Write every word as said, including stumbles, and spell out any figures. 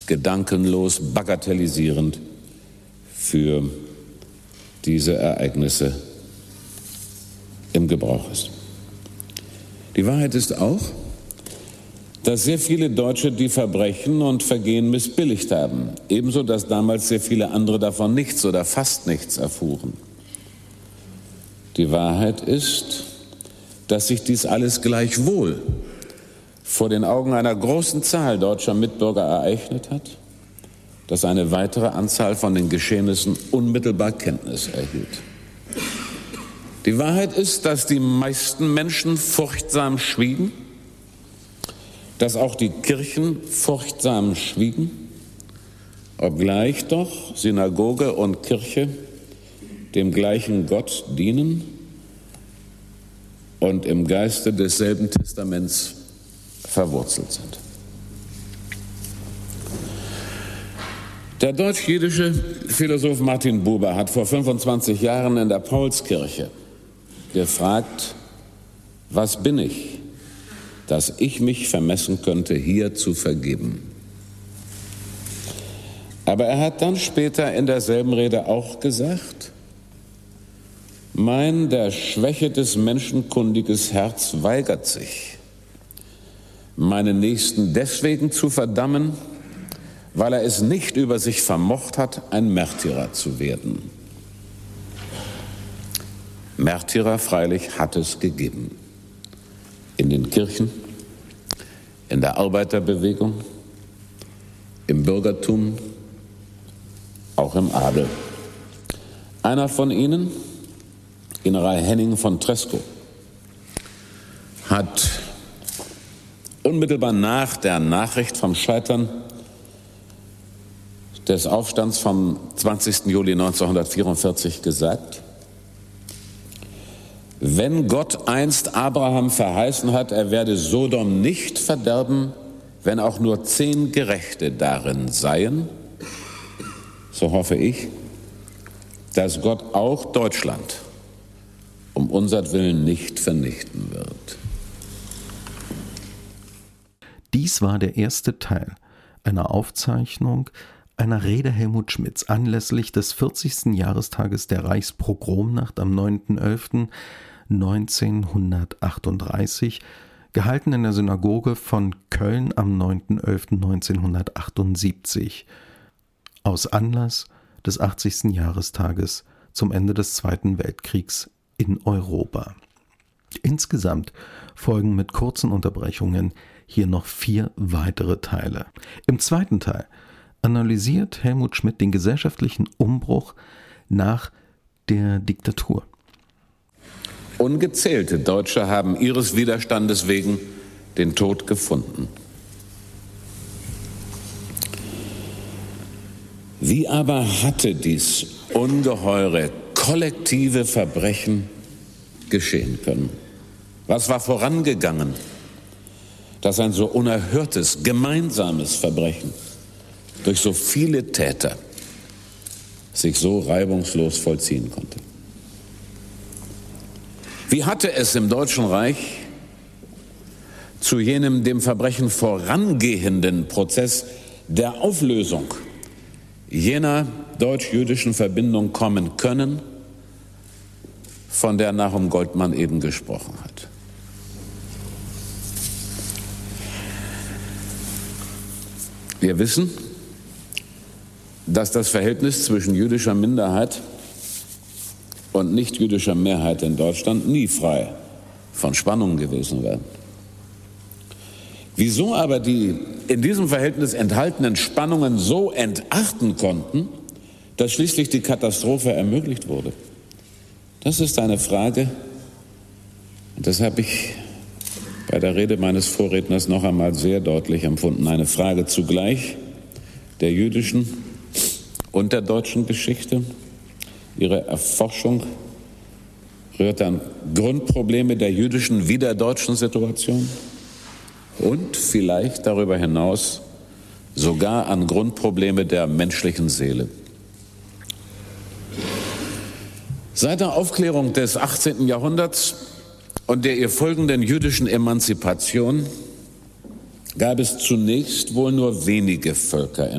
gedankenlos, bagatellisierend für diese Ereignisse im Gebrauch ist. Die Wahrheit ist auch, dass sehr viele Deutsche die Verbrechen und Vergehen missbilligt haben. Ebenso, dass damals sehr viele andere davon nichts oder fast nichts erfuhren. Die Wahrheit ist, dass sich dies alles gleichwohl vor den Augen einer großen Zahl deutscher Mitbürger ereignet hat, dass eine weitere Anzahl von den Geschehnissen unmittelbar Kenntnis erhielt. Die Wahrheit ist, dass die meisten Menschen furchtsam schwiegen, dass auch die Kirchen furchtsam schwiegen, obgleich doch Synagoge und Kirche dem gleichen Gott dienen und im Geiste desselben Testaments verwurzelt sind. Der deutsch-jüdische Philosoph Martin Buber hat vor fünfundzwanzig Jahren in der Paulskirche gefragt: Was bin ich, dass ich mich vermessen könnte, hier zu vergeben? Aber er hat dann später in derselben Rede auch gesagt: Mein der Schwäche des Menschen kundiges Herz weigert sich, meinen Nächsten deswegen zu verdammen, weil er es nicht über sich vermocht hat, ein Märtyrer zu werden. Märtyrer freilich hat es gegeben. In den Kirchen, in der Arbeiterbewegung, im Bürgertum, auch im Adel. Einer von ihnen, General Henning von Treschow, hat unmittelbar nach der Nachricht vom Scheitern des Aufstands vom zwanzigsten Juli neunzehnhundertvierundvierzig gesagt: Wenn Gott einst Abraham verheißen hat, er werde Sodom nicht verderben, wenn auch nur zehn Gerechte darin seien, so hoffe ich, dass Gott auch Deutschland um unsertwillen nicht vernichten wird. Dies war der erste Teil einer Aufzeichnung einer Rede Helmut Schmidts anlässlich des vierzigsten Jahrestages der Reichspogromnacht am neunten elften neunzehnhundertachtunddreißig, gehalten in der Synagoge von Köln am neunten elften neunzehnhundertachtundsiebzig, aus Anlass des achtzigsten Jahrestages zum Ende des Zweiten Weltkriegs in Europa. Insgesamt folgen mit kurzen Unterbrechungen hier noch vier weitere Teile. Im zweiten Teil analysiert Helmut Schmidt den gesellschaftlichen Umbruch nach der Diktatur. Ungezählte Deutsche haben ihres Widerstandes wegen den Tod gefunden. Wie aber hatte dies ungeheure kollektive Verbrechen geschehen können? Was war vorangegangen, dass ein so unerhörtes, gemeinsames Verbrechen durch so viele Täter sich so reibungslos vollziehen konnte? Wie hatte es im Deutschen Reich zu jenem dem Verbrechen vorangehenden Prozess der Auflösung jener deutsch-jüdischen Verbindung kommen können, von der Nahum Goldmann eben gesprochen hat? Wir wissen, dass das Verhältnis zwischen jüdischer Minderheit und nicht-jüdischer Mehrheit in Deutschland nie frei von Spannungen gewesen wäre. Wieso aber die in diesem Verhältnis enthaltenen Spannungen so entarten konnten, dass schließlich die Katastrophe ermöglicht wurde, das ist eine Frage, und das habe ich bei der Rede meines Vorredners noch einmal sehr deutlich empfunden, eine Frage zugleich der jüdischen und der deutschen Geschichte. Ihre Erforschung rührt an Grundprobleme der jüdischen wie der deutschen Situation und vielleicht darüber hinaus sogar an Grundprobleme der menschlichen Seele. Seit der Aufklärung des achtzehnten Jahrhunderts und der ihr folgenden jüdischen Emanzipation gab es zunächst wohl nur wenige Völker